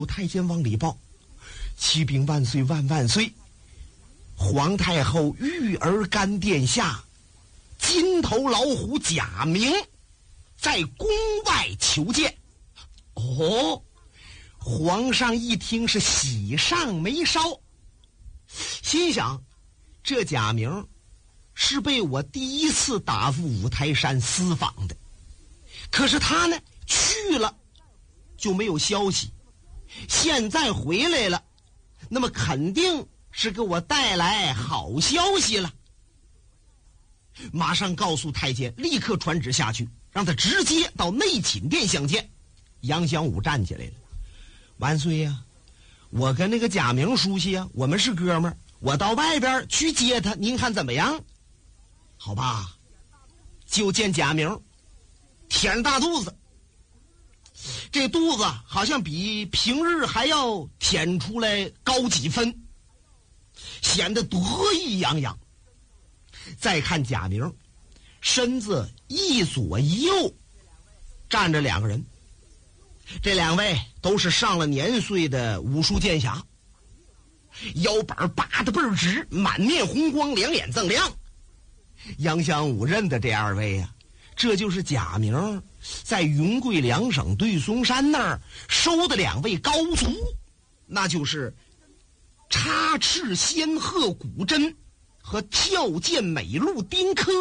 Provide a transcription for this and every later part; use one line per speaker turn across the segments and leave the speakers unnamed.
太监往里报：启禀万岁万万岁！皇太后玉儿干殿下金头老虎贾明在宫外求见。哦，皇上一听是喜上眉梢，心想这贾明是被我第一次打赴五台山私访的，可是他呢去了就没有消息，现在回来了，那么肯定是给我带来好消息了。马上告诉太监，立刻传旨下去，让他直接到内寝殿相见。杨祥武站起来了：万岁呀，我跟那个贾明熟悉啊，我们是哥们儿，我到外边去接他，您看怎么样？好吧。就见贾明舔着大肚子，这肚子好像比平日还要舔出来高几分，显得得意洋洋。再看贾明身子一左一右站着两个人，这两位都是上了年岁的武术剑侠，腰板拔得倍儿直，满面红光，两眼锃亮。杨祥武认得这二位啊，这就是贾明在云贵两省对松山那儿收的两位高足，那就是插翅仙鹤古筝和跳剑美鹿丁科。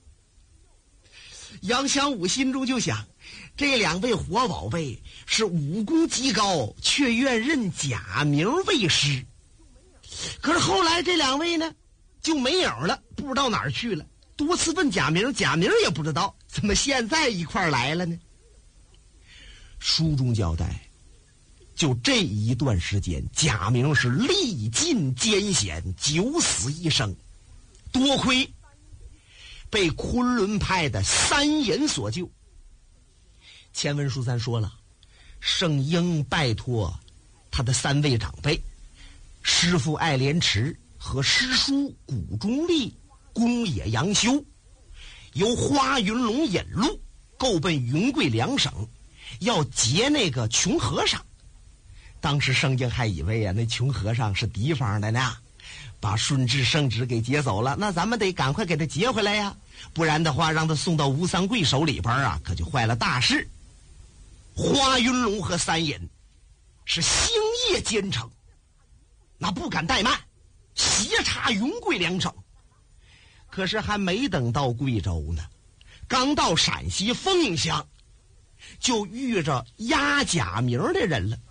杨祥武心中就想，这两位活宝贝是武功极高，却愿认贾明为师。可是后来这两位呢就没影了，不知道哪儿去了。多次问贾明，贾明也不知道，怎么现在一块来了呢？书中交代，就这一段时间，贾明是历尽艰险，九死一生，多亏被昆仑派的三爷所救。前文书咱说了，圣婴拜托他的三位长辈，师父爱莲池和师叔谷中立宫野杨修，由花云龙引路，够奔云贵两省，要劫那个穷和尚。当时圣婴还以为啊，那穷和尚是敌方的呢，把顺治圣旨给劫走了，那咱们得赶快给他劫回来呀，不然的话让他送到吴三桂手里边啊，可就坏了大事。花云龙和三隐是星夜兼程，那不敢怠慢，斜插云贵两省。可是还没等到贵州呢，刚到陕西凤翔，就遇着押贾明的人了。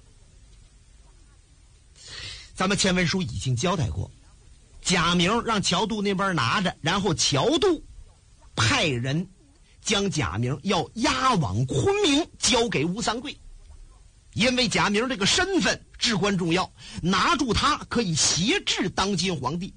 咱们前文书已经交代过，贾明让乔度那边拿着，然后乔度派人将贾明要押往昆明，交给吴三桂。因为贾明这个身份至关重要，拿住他可以挟制当今皇帝。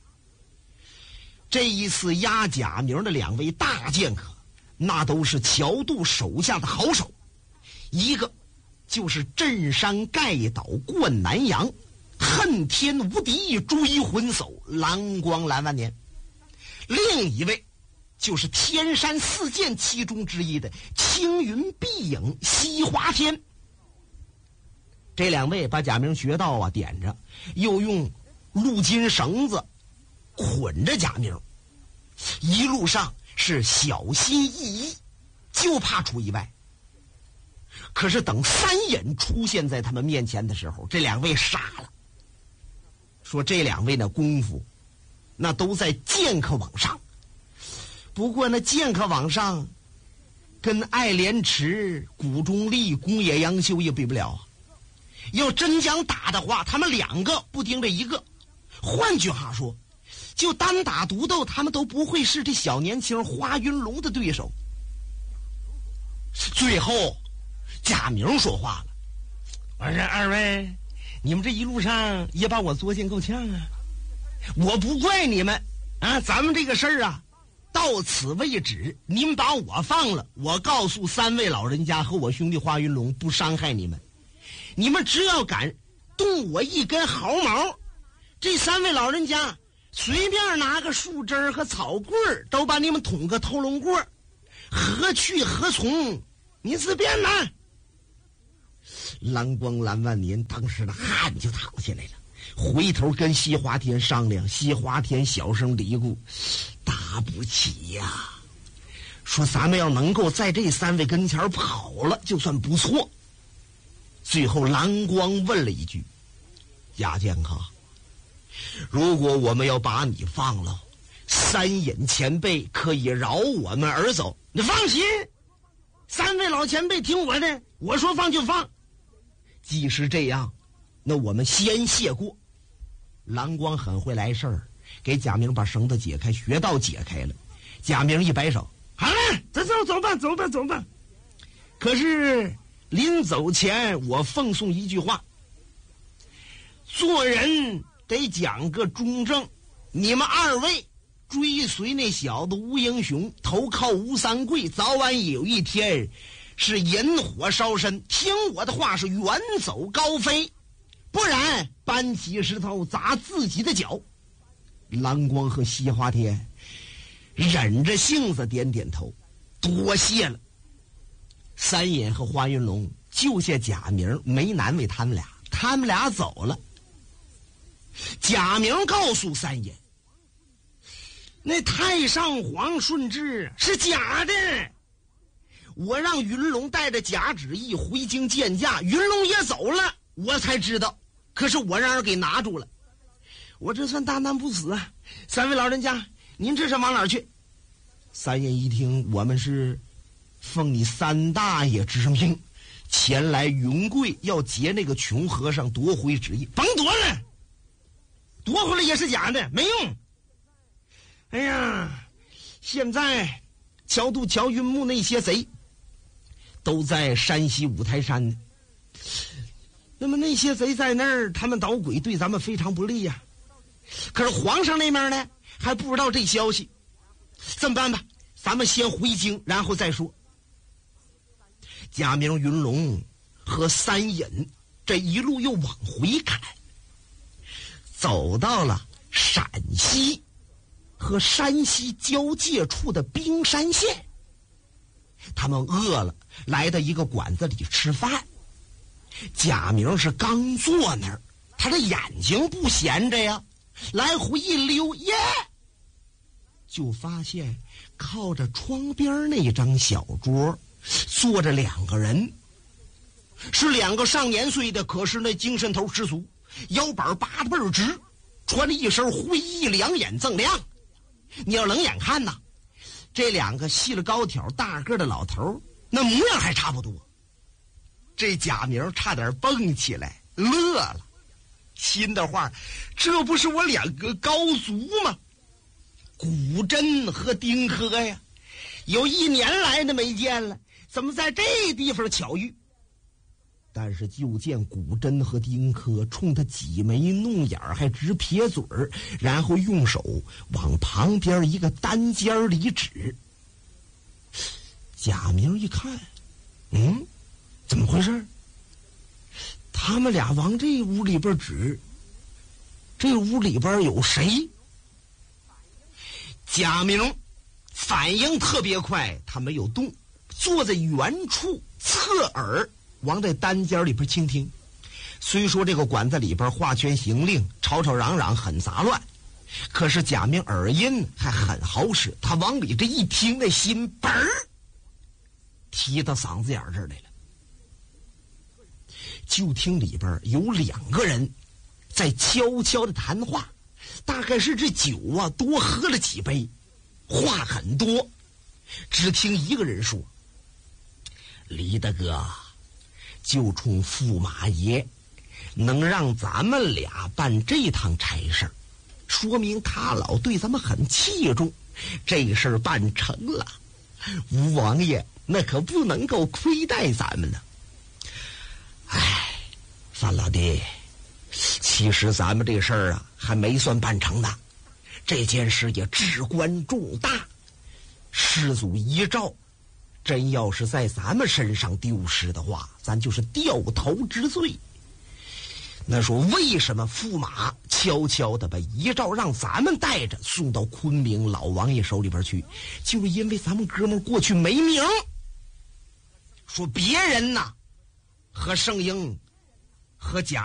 这一次押贾明的两位大剑客，那都是乔度手下的好手，一个就是镇山盖岛冠南阳，恨天无敌追魂叟蓝光蓝万年，另一位就是天山四剑其中之一的青云碧影西华天。这两位把贾明穴道啊点着，又用鹿筋绳子捆着贾明，一路上是小心翼翼，就怕出意外。可是等三眼出现在他们面前的时候，这两位傻了，说这两位的功夫那都在剑客网上，不过那剑客网上跟爱莲池、谷中立、宫野杨修也比不了啊。要真讲打的话，他们两个不盯着一个，换句话说，就单打独斗，他们都不会是这小年轻花云龙的对手。最后贾明说话了，我说二位，你们这一路上也把我作践够呛啊，我不怪你们啊，咱们这个事儿啊到此为止，您把我放了，我告诉三位老人家和我兄弟花云龙不伤害你们，你们只要敢动我一根毫毛，这三位老人家随便拿个树枝和草棍都把你们捅个头龙棍，何去何从，你自便吧。 蓝光蓝万年当时的汗就淌下来了，回头跟西华田商量。西华田小声嘀咕：“打不起呀，说咱们要能够在这3位跟前跑了，就算不错。”最后蓝光问了一句：“亚健康，如果我们要把你放了，三隐前辈可以饶我们而走。”你放心，3位老前辈听我的，我说放就放。既是这样，那我们先谢过。蓝光很会来事儿，给贾明把绳子解开，穴道解开了。贾明一摆手：“好了，走吧。可是临走前，我奉送一句话：做人得讲个中正。你们2位追随那小子吴英雄，投靠吴三桂，早晚有一天是引火烧身。听我的话，是远走高飞，不然搬起石头砸自己的脚。”蓝光和西华天忍着性子点点头，多谢了。三隐和花云龙救下贾明，没难为他们俩，他们俩走了。贾明告诉三隐，那太上皇顺旨是假的，我让云龙带着假旨意回京见驾，云龙也走了，我才知道，可是我让人给拿住了，我这算大难不死啊。3位老人家，您这是往哪儿去？三爷一听，我们是奉你三大爷之命前来云贵，要劫那个穷和尚夺回旨意。甭夺了，夺回来也是假的，没用。哎呀，现在桥渡乔云木那些贼都在山西五台山呢。那么那些贼在那儿，他们捣鬼，对咱们非常不利呀。可是皇上那边呢，还不知道这消息。这么办吧，咱们先回京，然后再说。贾明、云龙和三隐这一路又往回赶，走到了陕西和山西交界处的冰山县。他们饿了，来到一个馆子里吃饭。贾明是刚坐那儿，他的眼睛不闲着呀，来回一溜，耶，就发现靠着窗边那张小桌坐着2个人，是2个上年岁的，可是那精神头十足，腰板拔得倍儿直，穿着一身灰衣，两眼锃亮。你要冷眼看呐，这2个细了高挑大个的老头那模样还差不多。这贾明差点蹦起来乐了，心的话，这不是我2个高足吗？古珍和丁科呀，有1年来的没见了，怎么在这地方巧遇？但是就见古珍和丁科冲他挤眉弄眼，还直撇嘴儿，然后用手往旁边一个单间里指。贾明一看，怎么回事？他们俩往这屋里边指，这屋里边有谁？贾明反应特别快，他没有动，坐在原处侧耳往这单间里边倾听。虽说这个馆子里边画圈行令，吵吵嚷嚷，很杂乱，可是贾明耳音还很好使，他往里这一听，那心嘣儿提到嗓子眼这儿来了。就听里边有2个人在悄悄的谈话，大概是这酒啊多喝了几杯，话很多。只听一个人说：“李大哥，就冲驸马爷能让咱们俩办这趟差事，说明他老对咱们很器重。这事儿办成了，吴王爷那可不能够亏待咱们呢。哎，范老弟，其实咱们这事儿啊还没算办成呢。这件事也至关重大，师祖遗诏真要是在咱们身上丢失的话，咱就是掉头之罪。那说为什么驸马悄悄的把遗诏让咱们带着送到昆明老王爷手里边去，就是因为咱们哥们过去没名。说别人呐和盛英和贾